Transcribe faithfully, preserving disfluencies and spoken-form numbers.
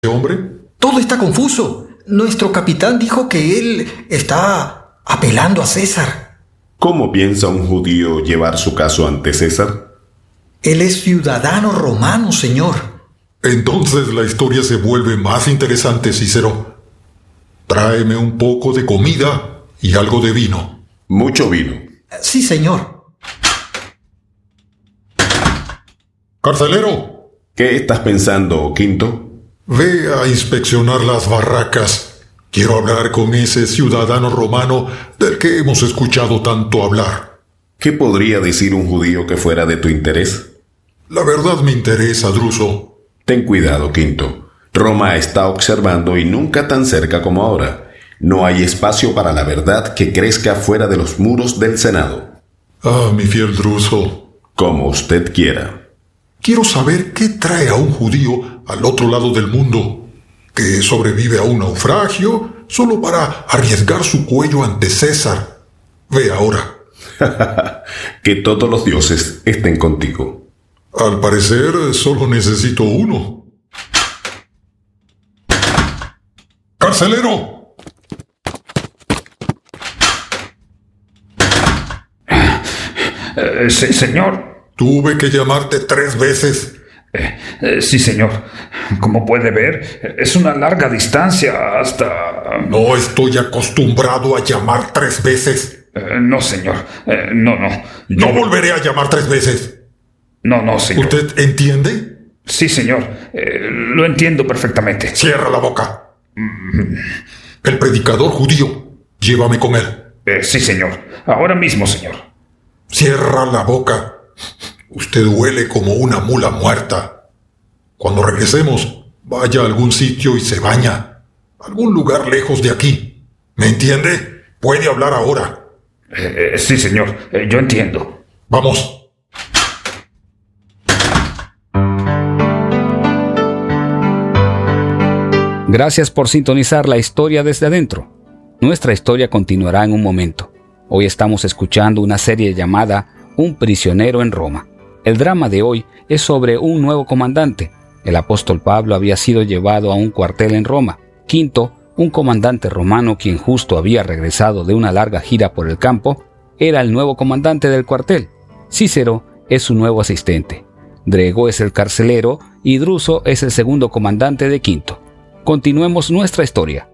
hombre? Todo está confuso. Nuestro capitán dijo que él está apelando a César. ¿Cómo piensa un judío llevar su caso ante César? Él es ciudadano romano, señor. Entonces la historia se vuelve más interesante, Cícero. Tráeme un poco de comida y algo de vino. Mucho vino. Sí, señor. ¡Carcelero! ¿Qué estás pensando, Quinto? Ve a inspeccionar las barracas. Quiero hablar con ese ciudadano romano del que hemos escuchado tanto hablar. ¿Qué podría decir un judío que fuera de tu interés? La verdad me interesa, Druso. Ten cuidado, Quinto. Roma está observando y nunca tan cerca como ahora. No hay espacio para la verdad que crezca fuera de los muros del Senado. Ah, mi fiel Druso. Como usted quiera. Quiero saber qué trae a un judío al otro lado del mundo, que sobrevive a un naufragio solo para arriesgar su cuello ante César. Ve ahora. Que todos los dioses estén contigo. Al parecer, solo necesito uno. ¡Carcelero! Eh, sí, señor. Tuve que llamarte tres veces. Eh, eh, sí, señor. Como puede ver, es una larga distancia hasta... No estoy acostumbrado a llamar tres veces. Eh, no, señor. Eh, no, no. Yo... No volveré a llamar tres veces. No, no, señor. ¿Usted entiende? Sí, señor. Eh, lo entiendo perfectamente. Cierra la boca. El predicador judío. Llévame con él. Eh, sí, señor. Ahora mismo, señor. Cierra la boca. Usted huele como una mula muerta. Cuando regresemos, vaya a algún sitio y se baña. Algún lugar lejos de aquí. ¿Me entiende? Puede hablar ahora. Eh, eh, sí, señor. Eh, yo entiendo. Vamos. Gracias por sintonizar La Historia desde adentro. Nuestra historia continuará en un momento. Hoy estamos escuchando una serie llamada Un prisionero en Roma. El drama de hoy es sobre un nuevo comandante. El apóstol Pablo había sido llevado a un cuartel en Roma. Quinto, un comandante romano quien justo había regresado de una larga gira por el campo, era el nuevo comandante del cuartel. Cícero es su nuevo asistente. Drego es el carcelero y Druso es el segundo comandante de Quinto. Continuemos nuestra historia.